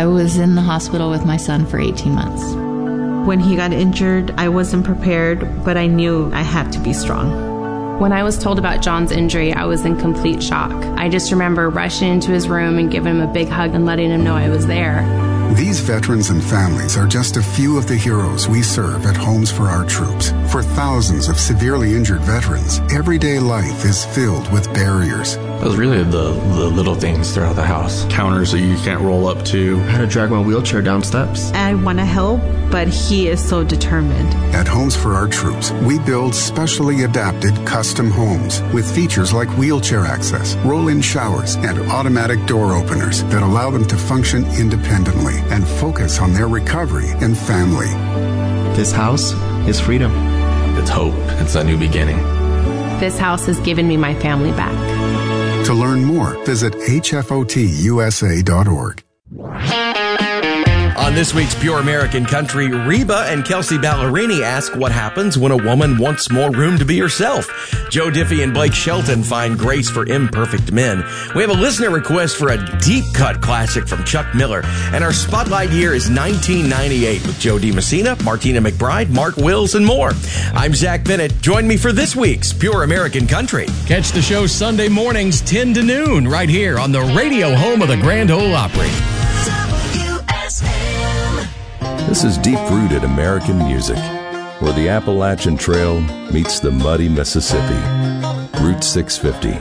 I was in the hospital with my son for 18 months. When he got injured, I wasn't prepared, but I knew I had to be strong. When I was told about John's injury, I was in complete shock. I just remember rushing into his room and giving him a big hug and letting him know I was there. These veterans and families are just a few of the heroes we serve at Homes for Our Troops. For thousands of severely injured veterans, everyday life is filled with barriers. It was really the little things throughout the house. Counters that you can't roll up to. I had to drag my wheelchair down steps. I want to help, but he is so determined. At Homes for Our Troops, we build specially adapted custom homes with features like wheelchair access, roll-in showers, and automatic door openers that allow them to function independently and focus on their recovery and family. This house is freedom. It's hope. It's a new beginning. This house has given me my family back. To learn more, visit hfotusa.org. On this week's Pure American Country, Reba and Kelsey Ballerini ask what happens when a woman wants more room to be herself. Joe Diffie and Blake Shelton find grace for imperfect men. We have a listener request for a deep cut classic from Chuck Miller. And our spotlight year is 1998 with Joe DiMessina, Martina McBride, Mark Wills, and more. I'm Zach Bennett. Join me for this week's Pure American Country. Catch the show Sunday mornings 10 to noon right here on the radio home of the Grand Ole Opry. This is deep-rooted American music, where the Appalachian Trail meets the muddy Mississippi. Route 650.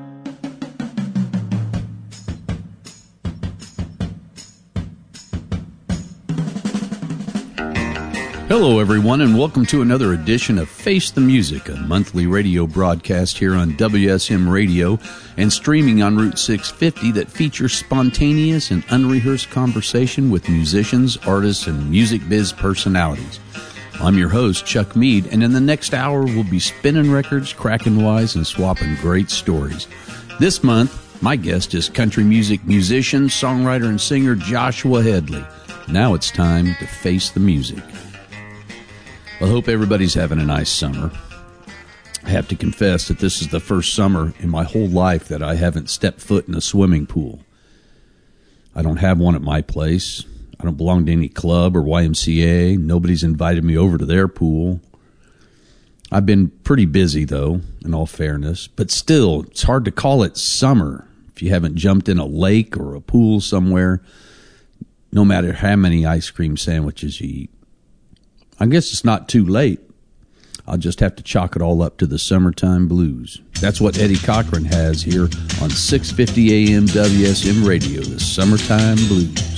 Hello, everyone, and welcome to another edition of Face the Music, a monthly radio broadcast here on WSM Radio and streaming on Route 650 that features spontaneous and unrehearsed conversation with musicians, artists, and music biz personalities. I'm your host, Chuck Mead, and in the next hour, we'll be spinning records, cracking wise, and swapping great stories. This month, my guest is country music musician, songwriter, and singer Joshua Headley. Now it's time to face the music. I hope everybody's having a nice summer. I have to confess that this is the first summer in my whole life that I haven't stepped foot in a swimming pool. I don't have one at my place. I don't belong to any club or YMCA. Nobody's invited me over to their pool. I've been pretty busy, though, in all fairness. But still, it's hard to call it summer if you haven't jumped in a lake or a pool somewhere, no matter how many ice cream sandwiches you eat. I guess it's not too late. I'll just have to chalk it all up to the summertime blues. That's what Eddie Cochran has here on 650 AM WSM Radio, the Summertime Blues.